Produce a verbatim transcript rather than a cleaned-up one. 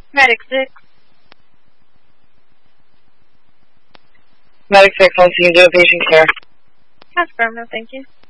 Medic six. Medic six, on scene, doing patient care. That's affirmative, thank you.